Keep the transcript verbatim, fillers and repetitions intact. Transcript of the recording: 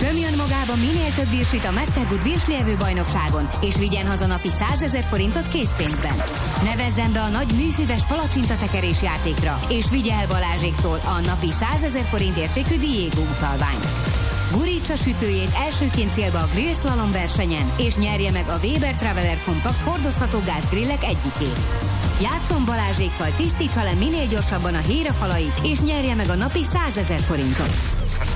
Tömjön magába minél több virsit a Mastergood virslievő bajnokságon, és vigyen haza napi százezer forintot készpénzben. Nevezzen be a nagy műfüves palacsintatekerés játékra, és vigye el Balázséktól a napi százezer forint értékű Diego utalványt. Gurítsa sütőjét elsőként célba a grill slalom versenyen, és nyerje meg a Weber Traveler kompakt hordozható gázgrillek egyikét. Játszon Balázsékkal, tisztítsa le minél gyorsabban a hírafalait, és nyerje meg a napi százezer forintot.